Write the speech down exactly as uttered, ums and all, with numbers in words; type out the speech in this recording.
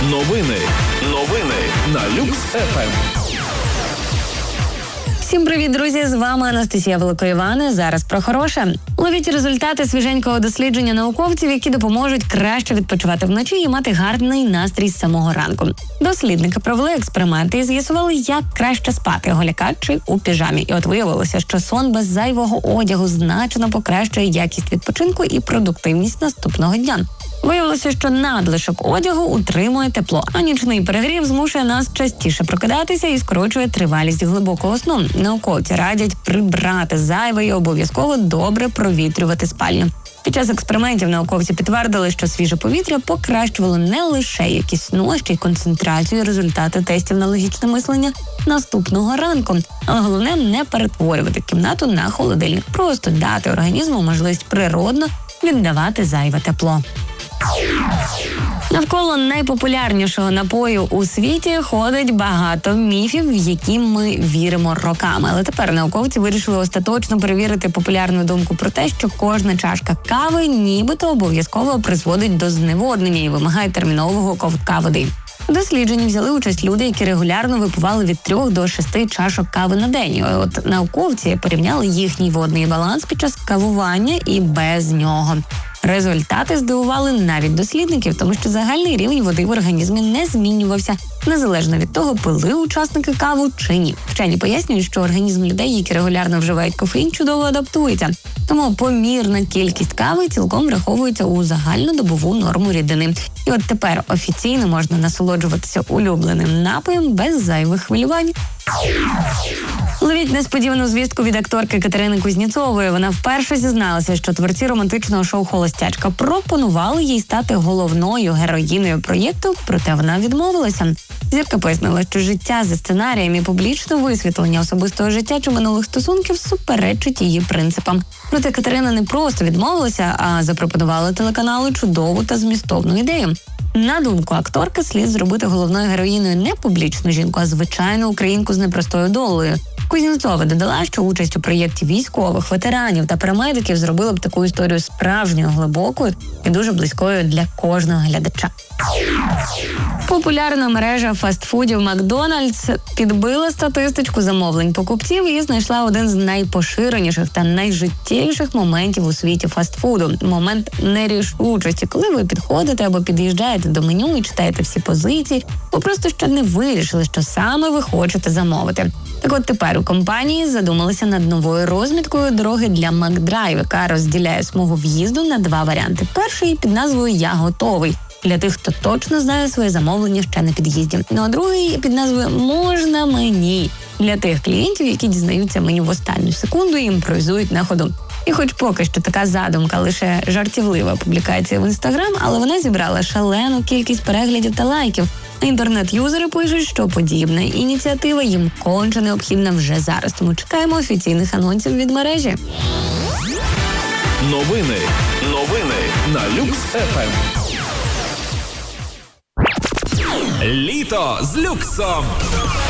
Новини. Новини на Люкс еф ем. Всім привіт, друзі! З вами Анастасія Великоївана. Зараз про хороше. Ловіть результати свіженького дослідження науковців, які допоможуть краще відпочивати вночі і мати гарний настрій з самого ранку. Дослідники провели експерименти і з'ясували, як краще спати – голяка чи у піжамі. І от виявилося, що сон без зайвого одягу значно покращує якість відпочинку і продуктивність наступного дня. Виявилося, що надлишок одягу утримує тепло, а нічний перегрів змушує нас частіше прокидатися і скорочує тривалість глибокого сну. Науковці радять прибрати зайве і обов'язково добре провітрювати спальню. Під час експериментів науковці підтвердили, що свіже повітря покращувало не лише якість сну, а ще й концентрацію і результати тестів на логічне мислення наступного ранку. Але головне – не перетворювати кімнату на холодильник. Просто дати організму можливість природно віддавати зайве тепло. Навколо найпопулярнішого напою у світі ходить багато міфів, в які ми віримо роками. Але тепер науковці вирішили остаточно перевірити популярну думку про те, що кожна чашка кави нібито обов'язково призводить до зневоднення і вимагає термінового ковтка води. У дослідженні взяли участь люди, які регулярно випивали від трьох до шести чашок кави на день. От науковці порівняли їхній водний баланс під час кавування і без нього. Результати здивували навіть дослідників, тому що загальний рівень води в організмі не змінювався, незалежно від того, пили учасники каву чи ні. Вчені пояснюють, що організм людей, які регулярно вживають кофеїн, чудово адаптується. Тому помірна кількість кави цілком враховується у загальнодобову норму рідини. І от тепер офіційно можна насолоджуватися улюбленим напоєм без зайвих хвилювань. Ловіть несподівану звістку від акторки Катерини Кузнєцової. Вона вперше зізналася, що творці романтичного шоу «Холостячка» пропонували їй стати головною героїною проєкту, проте вона відмовилася. Зірка пояснила, що життя за сценарієм і публічне висвітлення особистого життя чи минулих стосунків суперечить її принципам. Проте Катерина не просто відмовилася, а запропонувала телеканалу чудову та змістовну ідею. На думку акторки, слід зробити головною героїною не публічну жінку, а звичайну українку з непростою долею. Кузнєцова додала, що участь у проєкті військових, ветеранів та парамедиків зробила б таку історію справжньою, глибокою і дуже близькою для кожного глядача. Популярна мережа фастфудів «Макдональдс» підбила статистичку замовлень покупців і знайшла один з найпоширеніших та найжиттєвіших моментів у світі фастфуду – момент нерішучості, коли ви підходите або під'їжджаєте до меню і читаєте всі позиції, ви просто ще не вирішили, що саме ви хочете замовити. Так от тепер у компанії задумалися над новою розміткою дороги для Макдрайв, яка розділяє смугу в'їзду на два варіанти. Перший під назвою «Я готовий» для тих, хто точно знає своє замовлення ще на під'їзді. Ну а другий під назвою «Можна мені» для тих клієнтів, які дізнаються меню в останню секунду і імпровізують на ходу. І хоч поки що така задумка лише жартівлива публікація в Інстаграм, але вона зібрала шалену кількість переглядів та лайків. Інтернет-юзери пишуть, що подібна ініціатива їм конче необхідна вже зараз, тому чекаємо офіційних анонсів від мережі. Новини. Новини на Люкс еф ем. Літо з люксом.